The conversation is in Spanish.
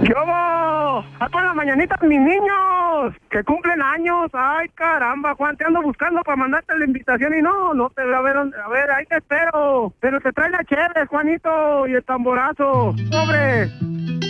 ¿Qué hubo? ¡Ah, con las mañanitas, mis niños! ¡Que cumplen años! ¡Ay, caramba, Juan! Te ando buscando para mandarte la invitación y no te veo. A ver, ahí te espero. Pero te trae la chévere, Juanito, y el tamborazo. ¡Sobre!